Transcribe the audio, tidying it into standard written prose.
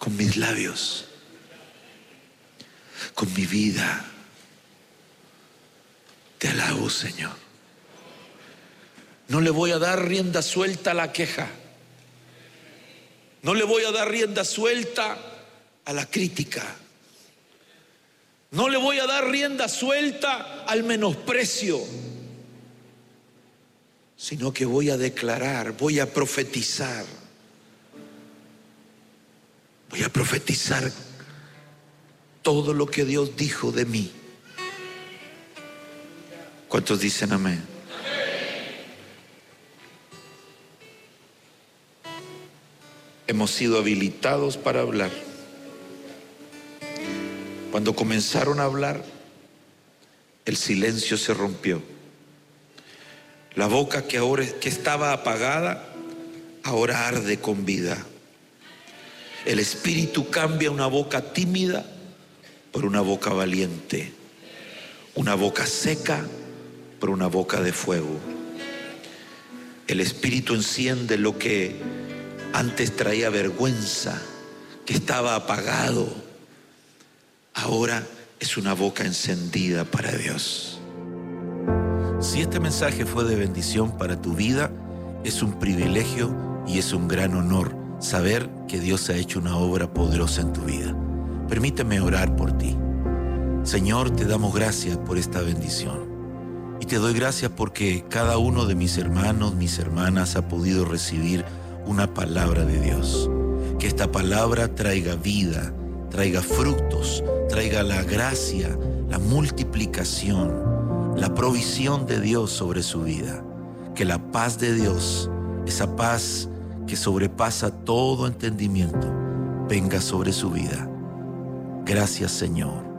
con mis labios, con mi vida. Te alabo, Señor. No le voy a dar rienda suelta a la queja. No le voy a dar rienda suelta a la crítica. No le voy a dar rienda suelta al menosprecio, sino que voy a declarar, voy a profetizar. Voy a profetizar todo lo que Dios dijo de mí. ¿Cuántos dicen amén? Hemos sido habilitados para hablar. Cuando comenzaron a hablar, el silencio se rompió. La boca que estaba apagada, ahora arde con vida. El Espíritu cambia una boca tímida por una boca valiente, una boca seca por una boca de fuego. El Espíritu enciende lo que antes traía vergüenza, que estaba apagado. Ahora es una boca encendida para Dios. Si este mensaje fue de bendición para tu vida, es un privilegio y es un gran honor saber que Dios ha hecho una obra poderosa en tu vida. Permíteme orar por ti. Señor, te damos gracias por esta bendición. Y te doy gracias porque cada uno de mis hermanos, mis hermanas ha podido recibir una palabra de Dios. Que esta palabra traiga vida, traiga frutos, traiga la gracia, la multiplicación, la provisión de Dios sobre su vida. Que la paz de Dios, esa paz que sobrepasa todo entendimiento, venga sobre su vida. Gracias, Señor.